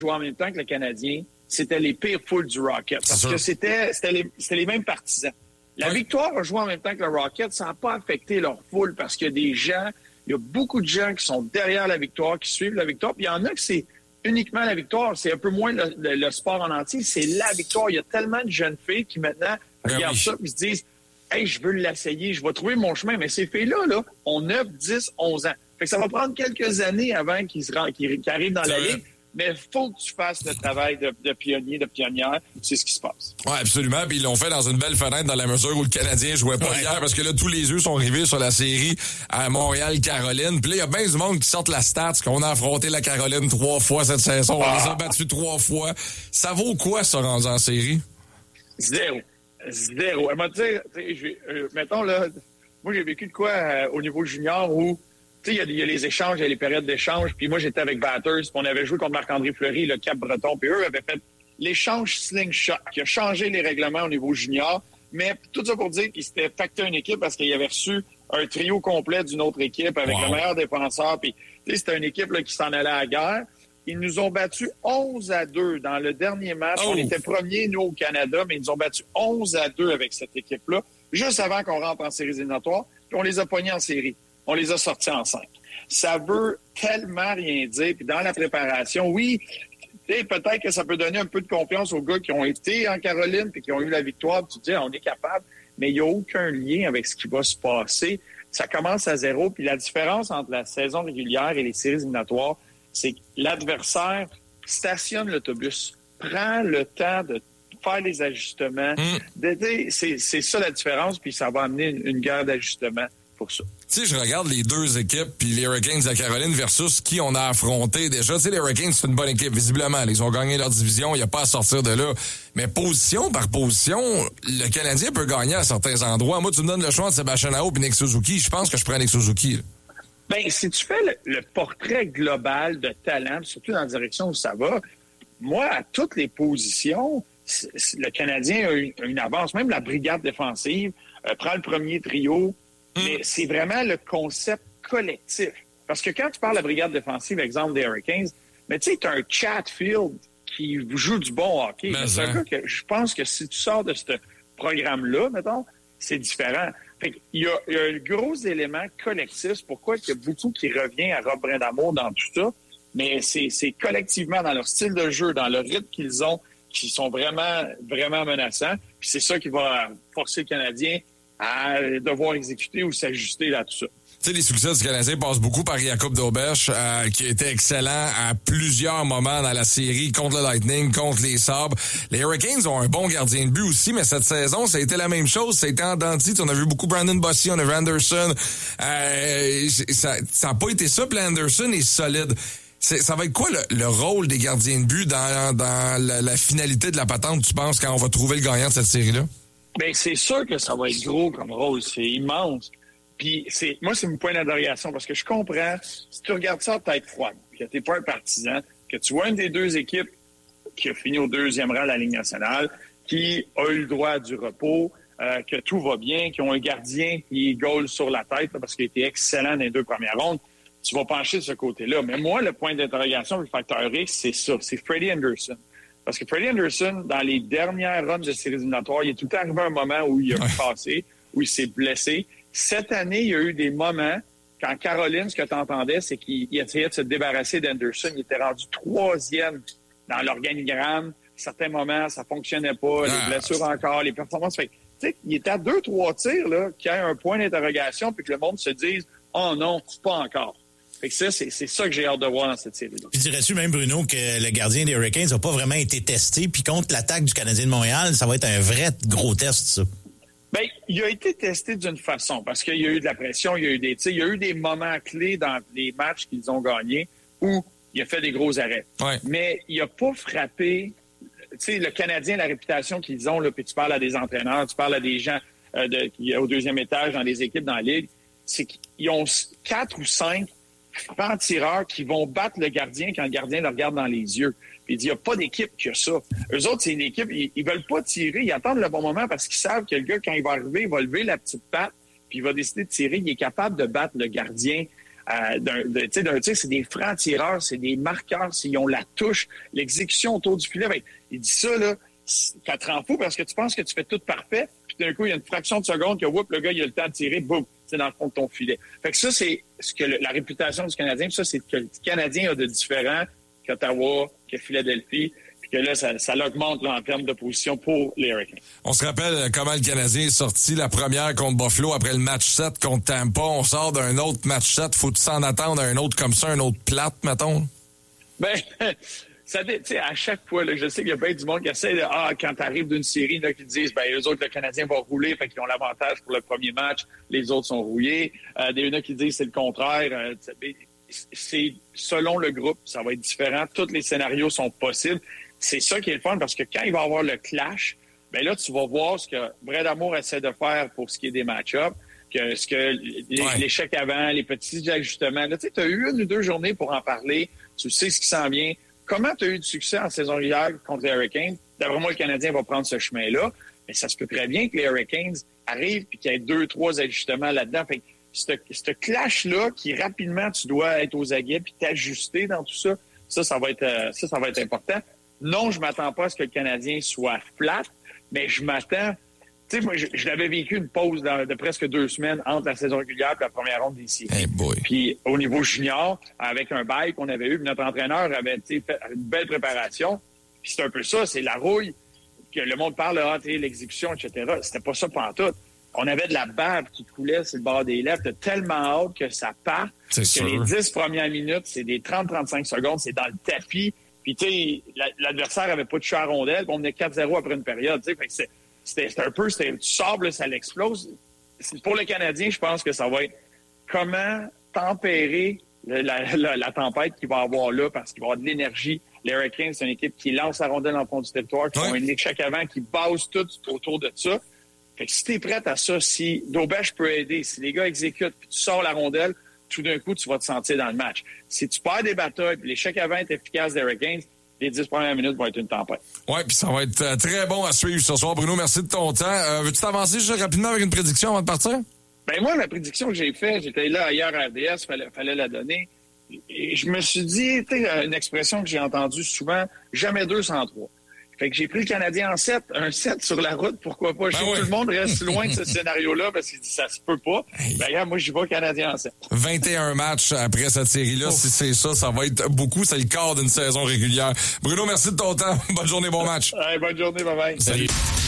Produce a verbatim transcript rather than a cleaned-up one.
jouait en même temps que le Canadien, c'était les pires foules du Rocket. Parce que c'était, c'était, les, c'était les mêmes partisans. La oui. Victoire a joué en même temps que le Rocket, ça n'a pas affecté leur foule parce qu'il y a des gens, il y a beaucoup de gens qui sont derrière la victoire, qui suivent la victoire. Puis il y en a que c'est uniquement la victoire, c'est un peu moins le, le, le sport en entier, c'est la victoire. Il y a tellement de jeunes filles qui maintenant ben regardent oui. ça et se disent « Hey, je veux l'essayer, je vais trouver mon chemin. » Mais ces filles-là, là, ont neuf, dix, onze ans. Fait que ça va prendre quelques années avant qu'ils, se rendent, qu'ils, qu'ils arrivent dans la ligue. Mais il faut que tu fasses le travail de, de pionnier, de pionnière. C'est ce qui se passe. Oui, absolument. Puis ils l'ont fait dans une belle fenêtre dans la mesure où le Canadien jouait pas ouais. hier parce que là, tous les yeux sont rivés sur la série à Montréal-Caroline. Puis là, il y a bien du monde qui sortent la stats qu'on a affronté la Caroline trois fois cette saison. Ah. On les a battus trois fois. Ça vaut quoi, ça, rendu en série? Zéro. Zéro. Elle m'a dit, euh, mettons, là, moi, j'ai vécu de quoi euh, au niveau junior où tu sais, il y, y a les échanges, il y a les périodes d'échange. Puis moi, j'étais avec Batters, puis on avait joué contre Marc-André Fleury, le Cap-Breton. Puis eux avaient fait l'échange slingshot, qui a changé les règlements au niveau junior. Mais tout ça pour dire qu'ils s'étaient facté une équipe parce qu'ils avaient reçu un trio complet d'une autre équipe avec wow. le meilleur défenseur. Puis, tu sais, c'était une équipe là, qui s'en allait à la guerre. Ils nous ont battus onze à deux dans le dernier match. Oh. On était premiers, nous, au Canada, mais ils nous ont battus onze à deux avec cette équipe-là, juste avant qu'on rentre en séries éliminatoires. Puis on les a pognés en série. On les a sortis en cinq. Ça veut tellement rien dire. Puis dans la préparation, oui, peut-être que ça peut donner un peu de confiance aux gars qui ont été en Caroline puis qui ont eu la victoire. Puis tu te dis, on est capable. Mais il n'y a aucun lien avec ce qui va se passer. Ça commence à zéro. Puis la différence entre la saison régulière et les séries éliminatoires, c'est que l'adversaire stationne l'autobus, prend le temps de faire les ajustements. Mm. C'est, c'est ça la différence. Puis ça va amener une, une guerre d'ajustement pour ça. Tu sais, je regarde les deux équipes, puis les Hurricanes de Caroline versus qui on a affronté déjà. Tu sais, les Hurricanes, c'est une bonne équipe, visiblement. Ils ont gagné leur division, il n'y a pas à sortir de là. Mais position par position, le Canadien peut gagner à certains endroits. Moi, tu me donnes le choix entre Sébastien Aho et Nick Suzuki. Je pense que je prends Nick Suzuki. Là. Bien, si tu fais le, le portrait global de talent, surtout dans la direction où ça va, moi, à toutes les positions, le Canadien a une, une avance. Même la brigade défensive euh, prend le premier trio. Mais c'est vraiment le concept collectif. Parce que quand tu parles de la brigade défensive, exemple des Hurricanes, mais tu sais, tu as un Chatfield qui joue du bon hockey. Mais c'est un gars que je pense que si tu sors de ce programme-là, mettons, c'est différent. Fait qu'il y a, il y a un gros élément collectif. C'est pourquoi il y a beaucoup qui revient à Rob Brindamour dans tout ça. Mais c'est, c'est collectivement dans leur style de jeu, dans le rythme qu'ils ont, qui sont vraiment, vraiment menaçants. Puis c'est ça qui va forcer le Canadien à devoir exécuter ou s'ajuster là tout ça. Tu sais, les succès du Canadien passent beaucoup par Jakub Dobeš, euh, qui a été excellent à plusieurs moments dans la série contre le Lightning, contre les Sabres. Les Hurricanes ont un bon gardien de but aussi, mais cette saison, ça a été la même chose. Ça a été en dents de scie. On a vu beaucoup Brandon Bossy, on a vu Anderson. Euh, ça n'a pas été ça, puis Anderson est solide. C'est, ça va être quoi le, le rôle des gardiens de but dans, dans la, la finalité de la patente, tu penses, quand on va trouver le gagnant de cette série-là? Bien, c'est sûr que ça va être gros comme rôle. C'est immense. Puis, c'est, moi, c'est mon point d'interrogation parce que je comprends, si tu regardes ça à tête froide, que tu n'es pas un partisan, que tu vois une des deux équipes qui a fini au deuxième rang de la Ligue nationale, qui a eu le droit du repos, euh, que tout va bien, qui ont un gardien qui est goal sur la tête là, parce qu'il a été excellent dans les deux premières rondes, tu vas pencher de ce côté-là. Mais moi, le point d'interrogation, le facteur X, c'est ça. C'est Freddie Anderson. Parce que Freddie Anderson, dans les dernières runs de séries éliminatoires, il est tout le temps arrivé un moment où il a passé, où il s'est blessé. Cette année, il y a eu des moments, quand Caroline, ce que tu entendais, c'est qu'il essayait de se débarrasser d'Anderson. Il était rendu troisième dans l'organigramme. À certains moments, ça fonctionnait pas. Les blessures encore, les performances. Fait, tu sais, il était à deux, trois tirs, là, qu'il y ait un point d'interrogation puis que le monde se dise « Oh non, pas encore ». Fait que ça, c'est, c'est ça que j'ai hâte de voir dans cette série-là. Puis dirais-tu même, Bruno, que le gardien des Hurricanes n'a pas vraiment été testé, puis contre l'attaque du Canadien de Montréal, ça va être un vrai gros test, ça? Bien, il a été testé d'une façon, parce qu'il y a eu de la pression, il y a eu des tirs, il y a eu des moments clés dans les matchs qu'ils ont gagnés où il a fait des gros arrêts. Ouais. Mais il n'a pas frappé, tu sais, le Canadien, la réputation qu'ils ont, là, puis tu parles à des entraîneurs, tu parles à des gens euh, de, qui au deuxième étage dans les équipes dans la Ligue, c'est qu'ils ont quatre ou cinq francs tireurs qui vont battre le gardien quand le gardien le regarde dans les yeux. Puis il dit, il n'y a pas d'équipe qui a ça. Eux autres, c'est une équipe, ils, ils veulent pas tirer, ils attendent le bon moment parce qu'ils savent que le gars, quand il va arriver, il va lever la petite patte, puis il va décider de tirer. Il est capable de battre le gardien euh, d'un, de, d'un tir. C'est des francs-tireurs, c'est des marqueurs, ils ont la touche, l'exécution autour du filet. Ben, il dit ça, là, ça te rend fou parce que tu penses que tu fais tout parfait, puis d'un coup, il y a une fraction de seconde que, whoop, le gars, il a le temps de tirer, boum, c'est dans le fond de ton filet. Fait que ça, c'est ce que le, la réputation du Canadien, puis ça, c'est que le Canadien a de différent qu'Ottawa, que Philadelphie, puis que là, ça, ça l'augmente là, en termes de position pour les Hurricanes. On se rappelle comment le Canadien est sorti la première contre Buffalo après le match sept contre Tampa. On sort d'un autre match sept. Faut-tu s'en attendre à un autre comme ça, un autre plate, mettons? Ben, ça, tu sais, à chaque fois, là, je sais qu'il y a bien du monde qui essaie de, ah, quand t'arrives d'une série, là, qui disent, ben, eux autres, le Canadien va rouler, fait qu'ils ont l'avantage pour le premier match, les autres sont rouillés. Euh, des gens qui disent c'est le contraire. Euh, c'est selon le groupe, ça va être différent. Tous les scénarios sont possibles. C'est ça qui est le fun, parce que quand il va y avoir le clash, ben là, tu vas voir ce que Brad Amour essaie de faire pour ce qui est des match-ups, que ce que ouais. l'échec avant, les petits ajustements. Là, tu sais, tu as eu une ou deux journées pour en parler. Tu sais ce qui s'en vient. Comment tu as eu du succès en saison régulière contre les Hurricanes? D'après moi, le Canadien va prendre ce chemin-là. Mais ça se peut très bien que les Hurricanes arrivent et qu'il y ait deux, trois ajustements là-dedans. Fait que ce clash-là, qui rapidement, tu dois être aux aguets puis t'ajuster dans tout ça, ça, ça va être, ça, ça va être important. Non, je m'attends pas à ce que le Canadien soit flat, mais je m'attends... Tu sais, moi, je, je l'avais vécu une pause de, de presque deux semaines entre la saison régulière et la première ronde des séries. Hey boy. Puis au niveau junior, avec un bail qu'on avait eu, notre entraîneur avait fait une belle préparation. Puis c'est un peu ça, c'est la rouille, que le monde parle, ah, l'exécution, et cetera. C'était pas ça pantoute. On avait de la bave qui coulait sur le bord des lèvres. T'as tellement hâte que ça parte. C'est que sûr. Les dix premières minutes, c'est des trente à trente-cinq secondes, c'est dans le tapis. Puis tu sais, l'adversaire avait pas de chat à rondelle, puis on menait quatre zéro après une période. Fait que c'est C'était, c'était un peu, c'était, tu sors, là, ça l'explose. Pour le Canadien, je pense que ça va être comment tempérer la, la, la, la tempête qu'il va avoir là, parce qu'il va y avoir de l'énergie. Les Hurricanes, c'est une équipe qui lance la rondelle en fond du territoire, qui ont ouais. un échec avant, qui base tout autour de ça. Fait que si t'es prête à ça, si Daubèche peut aider, si les gars exécutent, puis tu sors la rondelle, tout d'un coup, tu vas te sentir dans le match. Si tu perds des batailles, puis l'échec avant est efficace des Hurricanes, les dix premières minutes vont être une tempête. Oui, puis ça va être euh, très bon à suivre ce soir. Bruno, merci de ton temps. Euh, veux-tu t'avancer juste rapidement avec une prédiction avant de partir? Ben moi, la prédiction que j'ai faite, j'étais là hier à R D S, fallait, fallait la donner. Et je me suis dit, tu sais, une expression que j'ai entendue souvent, jamais deux sans trois. Fait que j'ai pris le Canadien en sept, un sept sur la route, pourquoi pas. Je sais ben que oui. tout le monde reste loin de ce scénario-là parce qu'il dit ça se peut pas. Hey. Ben regarde, moi j'y vais Canadien en sept. vingt et un matchs après cette série-là. Oh. Si c'est ça, ça va être beaucoup. C'est le quart d'une saison régulière. Bruno, merci de ton temps. Bonne journée, bon match. Hey, bonne journée, bye bye. Salut. Salut.